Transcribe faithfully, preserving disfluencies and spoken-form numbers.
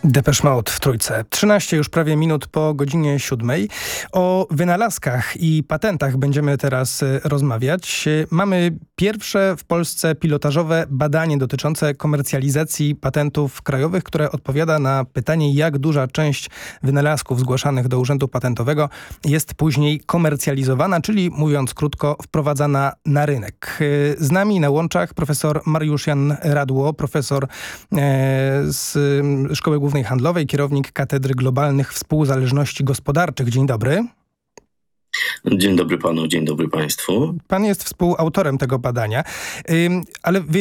Depeche Mode w Trójce. trzynaście już prawie minut po godzinie siódmej. O wynalazkach i patentach będziemy teraz rozmawiać. Mamy pierwsze w Polsce pilotażowe badanie dotyczące komercjalizacji patentów krajowych, które odpowiada na pytanie, jak duża część wynalazków zgłaszanych do Urzędu Patentowego jest później komercjalizowana, czyli mówiąc krótko, wprowadzana na rynek. Z nami na łączach profesor Mariusz Jan Radło, profesor z Szkoły Głównej Handlowej, kierownik Katedry Globalnych Współzależności Gospodarczych. Dzień dobry. Dzień dobry panu, dzień dobry państwu. Pan jest współautorem tego badania, ale wy